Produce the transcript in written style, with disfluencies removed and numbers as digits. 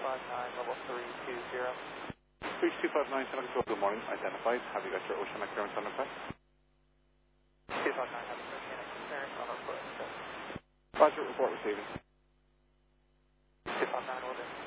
level 320. Reach 259, San Control, good morning. Identified. Have you got your oceanic clearance on request? 259, have oceanic clearance on request. Roger, report receiving. 259, will do.